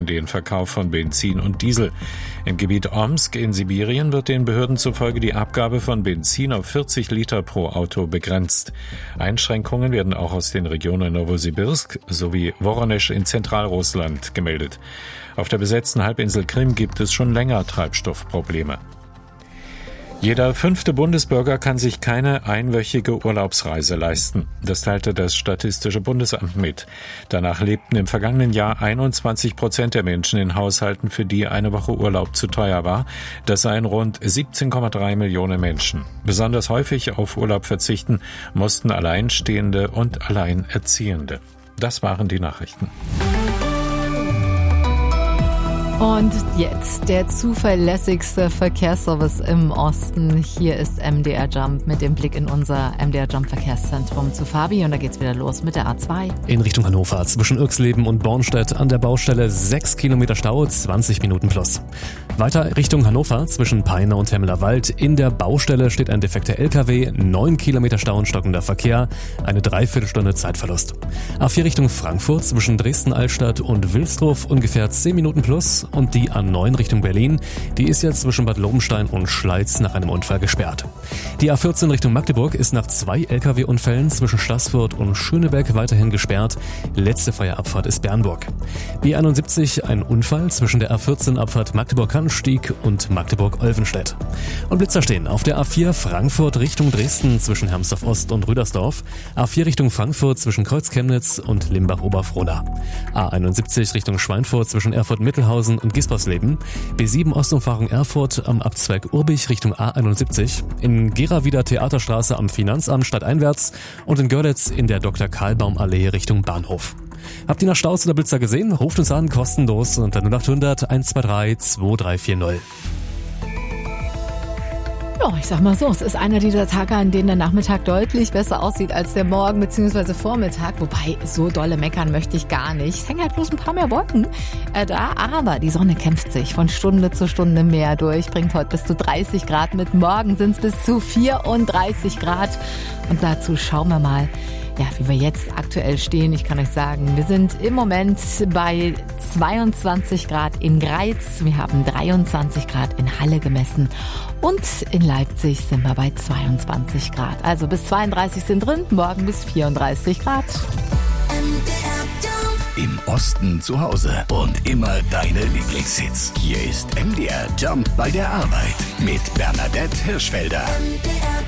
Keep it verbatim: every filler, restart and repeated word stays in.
den Verkauf von Benzin und Diesel. Im Gebiet Omsk in Sibirien wird den Behörden zufolge die Abgabe von Benzin auf vierzig Liter pro Auto begrenzt. Einschränkungen werden auch aus den Regionen Nowosibirsk sowie Woronesch in Zentralrussland gemeldet. Auf der besetzten Halbinsel Krim gibt es schon länger Treibstoffprobleme. Jeder fünfte Bundesbürger kann sich keine einwöchige Urlaubsreise leisten. Das teilte das Statistische Bundesamt mit. Danach lebten im vergangenen Jahr einundzwanzig Prozent der Menschen in Haushalten, für die eine Woche Urlaub zu teuer war. Das seien rund siebzehn Komma drei Millionen Menschen. Besonders häufig auf Urlaub verzichten mussten Alleinstehende und Alleinerziehende. Das waren die Nachrichten. Und jetzt der zuverlässigste Verkehrsservice im Osten. Hier ist M D R Jump mit dem Blick in unser M D R Jump Verkehrszentrum zu Fabi. Und da geht's wieder los mit der A zwei. In Richtung Hannover zwischen Irxleben und Bornstedt an der Baustelle sechs Kilometer Stau, zwanzig Minuten plus. Weiter Richtung Hannover zwischen Peine und Hemmelerwald. In der Baustelle steht ein defekter L K W, neun Kilometer Stau und stockender Verkehr, eine Dreiviertelstunde Zeitverlust. A vier Richtung Frankfurt zwischen Dresden-Altstadt und Wilsdruf ungefähr zehn Minuten plus. Und die A neun Richtung Berlin, die ist jetzt zwischen Bad Lobenstein und Schleiz nach einem Unfall gesperrt. Die A vierzehn Richtung Magdeburg ist nach zwei L K W-Unfällen zwischen Staßfurt und Schöneberg weiterhin gesperrt. Letzte freie Abfahrt ist Bernburg. B einundsiebzig, ein Unfall zwischen der A vierzehn Abfahrt Magdeburg-Kannstieg und Magdeburg-Olvenstedt. Und Blitzer stehen auf der A vier Frankfurt Richtung Dresden zwischen Hermsdorf-Ost und Rüdersdorf. A vier Richtung Frankfurt zwischen Kreuz-Chemnitz und Limbach-Oberfrohna. A einundsiebzig Richtung Schweinfurt zwischen Erfurt-Mittelhausen und Gispersleben. B sieben Ostumfahrung Erfurt am Abzweig Urbich Richtung A einundsiebzig. In Gera wieder Theaterstraße am Finanzamt stadteinwärts und in Görlitz in der Doktor Karlbaum Allee Richtung Bahnhof. Habt ihr noch Staus oder Blitzer gesehen? Ruft uns an, kostenlos unter null acht hundert eins zwei drei zwei drei vier null. Ja, ich sag mal so, es ist einer dieser Tage, an denen der Nachmittag deutlich besser aussieht als der Morgen bzw. Vormittag. Wobei, so dolle meckern möchte ich gar nicht. Es hängen halt bloß ein paar mehr Wolken äh, da. Aber die Sonne kämpft sich von Stunde zu Stunde mehr durch. Bringt heute bis zu dreißig Grad mit. Morgen sind es bis zu vierunddreißig Grad. Und dazu schauen wir mal, ja, wie wir jetzt aktuell stehen. Ich kann euch sagen, wir sind im Moment bei zweiundzwanzig Grad in Greiz. Wir haben dreiundzwanzig Grad in Halle gemessen. Und in Leipzig sind wir bei zweiundzwanzig Grad. Also bis zweiunddreißig sind drin, morgen bis vierunddreißig Grad. Im Osten zu Hause und immer deine Lieblingshits. Hier ist M D R Jump bei der Arbeit mit Bernadette Hirschfelder.